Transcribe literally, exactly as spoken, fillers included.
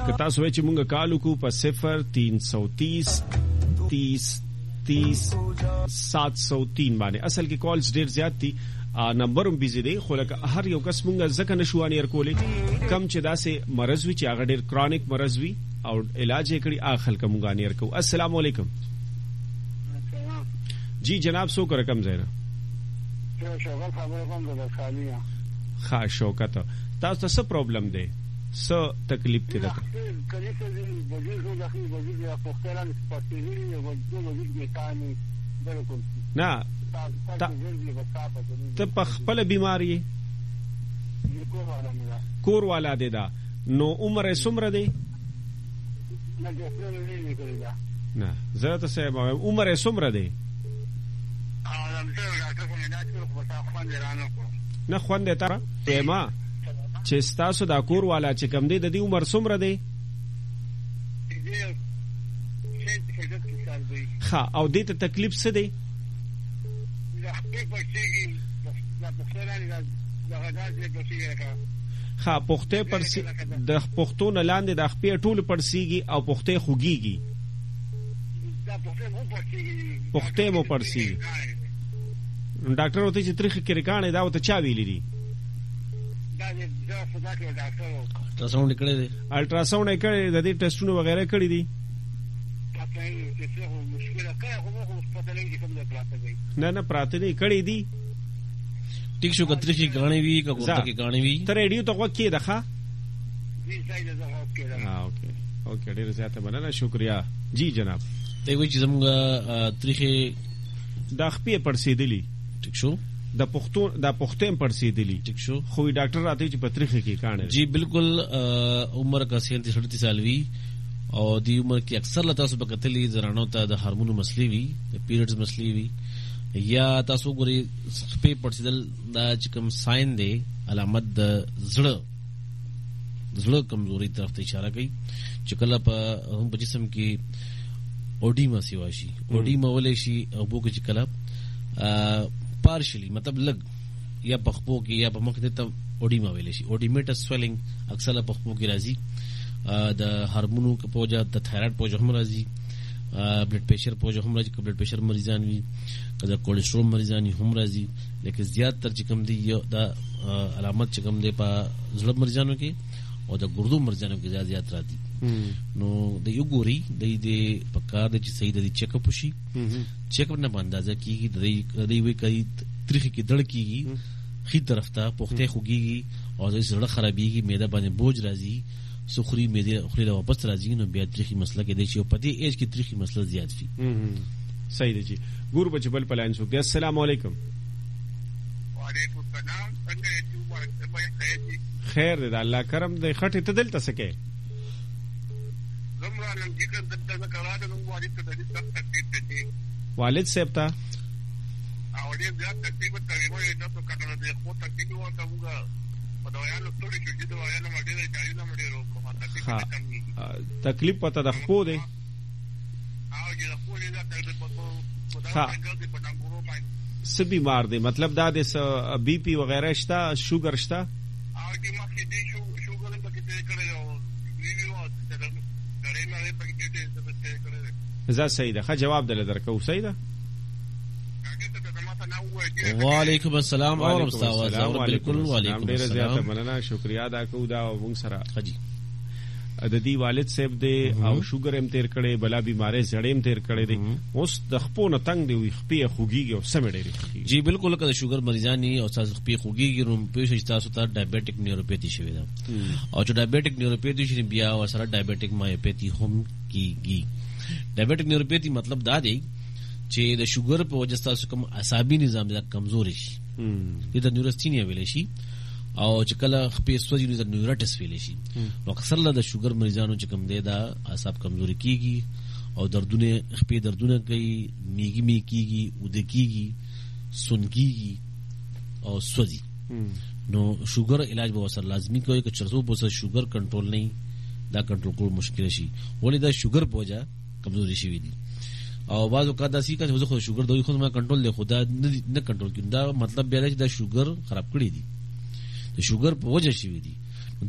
که تاسو وایي چې مونږ کال وکړو په صفر تین سو تیس تیس تیس سات سو تین باندې. اصل کې کالز ډیر زیات دي، نمبر هم بیزی دی، خو لکه هر یو کس مونږ ځکه نشو انیر کولی کم چې داسې مرض وي چې هغه ډیر کرونیک مرض وي او علاج یې کړي آخل کا مونږ انیر کوو. السلام علیکم. جی جناب سو کو رقم زیرا شوکت خبر کوم د خالیه خا شوکت تاسو څه پرابلم دی، څه تکلیف دی؟ دا کله چې د وجود د اخی وجود یا پختلان سپاسیوی او د وجود کې کاني درکو نه ته په خپل بیماری کور والا دی دا نو عمر څومره دی؟ نه زه ته سم عمر څومره دی؟ نه خوندې تر دیما چې تاسو دا کور والا چې کم دی د دې عمر څومره دی؟ ها او دې ته تکلیف څه دی؟ ها پخته پر د پختو نه لاندې د خپې ټول پرسیږي او پخته خوږیږي، پخته مو پرسیږي. ډاکټر وته چې تاریخ کې ریکانې دا وته چا ویلې دي؟ الټراساوند کړی دی، الټراساوند یې کړی، د دې ټیسټونه وغیرہ کړی دي؟ نه نه پراته نه کړی دي. ټیک شو کتري کې غاڼې وی کا ګورته کې غاڼې وی تر ریډیو ته وکی دغه ها اوکے اوکے ډیر زیاته مننه شکریا. جی جناب ته وی چې زموږ تاریخ د خپې پرسیدلی ټیک شو د پختو د پختیم پرسیدلی ټیک شو خو ډاکټر راته چې پتریخه کې کانه جی بالکل عمر کا سینتیس اڑتیس سال وی او دی عمر کې اکثر لتا سو بکتلی زرانو ته د هورمون مسلې وی د پیریډز مسلې وی یا تاسو ګوري سپې پرسیدل دا چې کوم ساين دی علامت د زړه زړه کمزوري طرف ته اشاره کوي چې کله په هم په جسم کې اوډیما سی واشي اوډیما ولې شي او بو کې کله پارشلی مطلب لګ یا پخپو کې یا په مخ ته اوډیما ویل شي. اوډیمیټس سویلینګ اکثر پخپو کې راځي، د هورمونو په پوجا د تایرايډ پوجا هم راځي، بلډ پریشر پوجا هم راځي، بلډ پریشر مریضان وي کله کولیسټرول مریضان هم راځي، لیکن زیات تر چې کوم دی یو دا علامت چې کوم دی په زړه مریضانو کې او د ګردو مریضانو کې زیات زیات راځي. نو د یو ګوري د دې پکار د چې صحیح د چیک اپ وشي، چیک اپ نه باندې کیږي د دې وی کوي تاریخ کې دړ کیږي خې طرف ته پخته خوږيږي او د زړه خرابيږي، معده باندې بوج راځي، سخري معده خوري له واپس راځي، نو بیا تاریخي مسله کې دی چې په دې ایج کې تاریخي مسله زیات وي. صحیح دی جی ګور بچ بل پلان شو. السلام علیکم. وعلیکم السلام. خیر دی الله کرم دی خټه ته دلته سکے والد صاحب تا تکلیف پتا د خپو دی څه بیمار دی مطلب دا د بی پی وغیرہ شتا شوگر شتا زه صحیح ده. ښه جواب دل درکو صحیح ده. وعلیکم السلام او رحمت بالکل وعلیکم ډیر زیاته مننه شکریا ادا کوو دا موږ سره خجی د دې والد صاحب دی او شوګر هم تیر کړي بلا بیمارې زړې هم تیر کړي دي اوس د خپونه تنگ دی وي خپې خوږیږي او سم ډېری جی بالکل کله شوګر مریضانی او تاسو خپې خوږیږي روم پېښ تاسو ته ډایبټیک نیوروپیتھی شوی ده او چې ډایبټیک نیوروپیتھی شي بیا او سره ډایبټیک مایوپیتھی هم کیږي. ډایبټیک نیوروپیتھی مطلب دا دی چې د شوګر په وجه تاسو کوم اعصابي نظام دا کمزوري شي د نیوروستینیا ویل شي او چې کله خپې سوځي نو د نیورټس ویل شي. نو اکثر له د شوګر مریضانو چې کوم دی دا اعصاب کمزوري کیږي او دردونه خپې دردونه کوي میګي می کیږي ود کیږي سن کیږي او سوځي. نو شوګر علاج به وسره لازمي کوي چې چرته په شوګر کنټرول نه دا کنټرول کول مشکل شي ولې دا شوګر په وجه کمزوري شي وي او بعضو کا داسې کا چې خو شوګر دوی خو ما کنټرول له خدا نه کنټرول کیندا مطلب بیا چې دا شوګر خراب کړی دي د شوګر په وجه شي دي